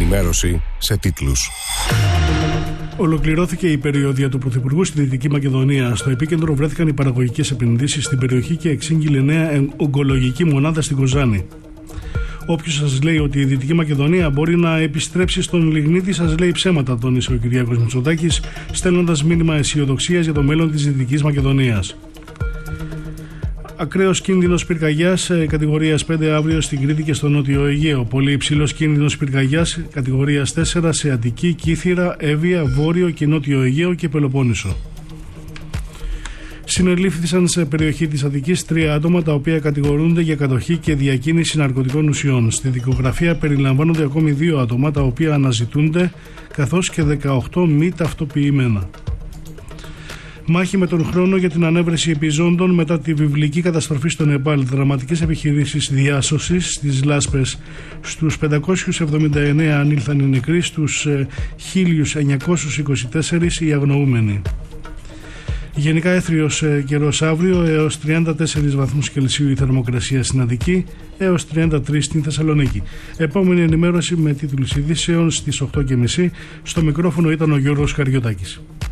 ενημέρωση σε τίτλους. Ολοκληρώθηκε η περιοδία του Πρωθυπουργού στη Δυτική Μακεδονία. Στο επίκεντρο βρέθηκαν οι παραγωγικές επενδύσεις στην περιοχή και εξήγηλε νέα ογκολογική μονάδα στην Κοζάνη. Όποιος σας λέει ότι η Δυτική Μακεδονία μπορεί να επιστρέψει στον λιγνίτη, σας λέει ψέματα, τόνισε ο Κυριάκος Μητσοτάκης, στέλνοντας μήνυμα αισιοδοξίας για το μέλλον της Δυτικής Μακεδονίας. Ακραίος κίνδυνος πυρκαγιάς κατηγορίας 5 αύριο στην Κρήτη και στο Νότιο Αιγαίο. Πολύ υψηλός κίνδυνος πυρκαγιάς κατηγορίας 4 σε Αττική, Κύθυρα, Εύβοια, Βόρειο και Νότιο Αιγαίο και Πελοπόννησο. Συνελήφθησαν σε περιοχή της Αττικής 3 άτομα τα οποία κατηγορούνται για κατοχή και διακίνηση ναρκωτικών ουσιών. Στη δικογραφία περιλαμβάνονται ακόμη 2 άτομα τα οποία αναζητούνται, καθώς και 18 μη ταυτοποιημένα. Μάχη με τον χρόνο για την ανέβρεση επιζώντων μετά τη βιβλική καταστροφή στο Νεπάλ. Δραματικές επιχειρήσεις διάσωσης στις Λάσπες. Στους 579 ανήλθαν οι νεκροί, στους 1924 οι αγνοούμενοι. Γενικά έθριος καιρός αύριο, έως 34 βαθμούς Κελσίου η θερμοκρασία στην Αττική, έως 33 στην Θεσσαλονίκη. Επόμενη ενημέρωση με τίτλους ειδήσεων στις 8.30. Στο μικρόφωνο ήταν ο Γιώργος Καριωτάκης.